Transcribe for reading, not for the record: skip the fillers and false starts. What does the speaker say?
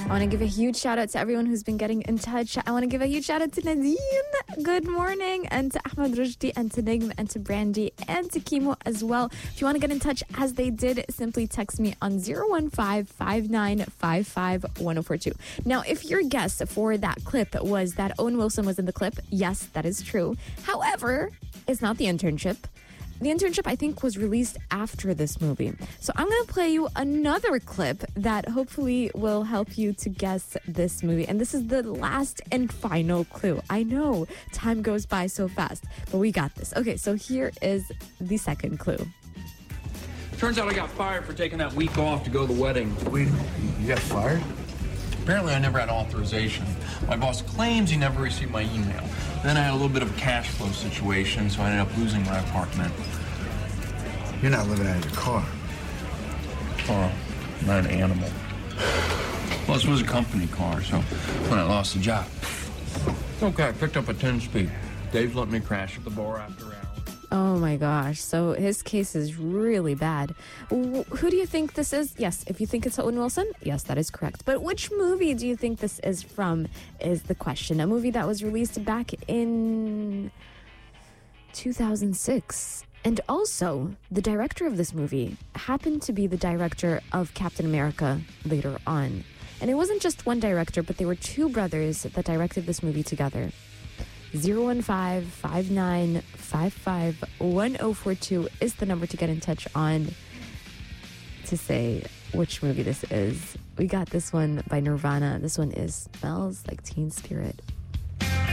I want to give a huge shout out to everyone who's been getting in touch. I want to give a huge shout out to Nadine. Good morning. And to Ahmed Rushdi and to Nigm and to Brandy and to Kimo as well. If you want to get in touch as they did, simply text me on 015-5955-1042. Now, if your guess for that clip was that Owen Wilson was in the clip, yes, that is true. However, it's not The Internship. The Internship, I think, was released after this movie. So I'm going to play you another clip that hopefully will help you to guess this movie. And this is the last and final clue. I know time goes by so fast, but we got this. Okay, so here is the second clue. Turns out I got fired for taking that week off to go to the wedding. Wait, you got fired? Apparently I never had authorization. My boss claims he never received my email. Then I had a little bit of a cash flow situation, so I ended up losing my apartment. You're not living out of your car. Oh, not an animal. Well, this was a company car, so when I lost the job. Okay, I picked up a 10-speed. Dave let me crash at the bar after hours. Oh my gosh. So his case is really bad. Who do you think this is? Yes, if you think it's Owen Wilson, yes, that is correct. But which movie do you think this is from is the question. A movie that was released back in 2006. And also, the director of this movie happened to be the director of Captain America later on. And it wasn't just one director, but there were two brothers that directed this movie together. 015-5955-1042 is the number to get in touch on to say which movie this is. We got this one by Nirvana. This one is Smells Like Teen Spirit.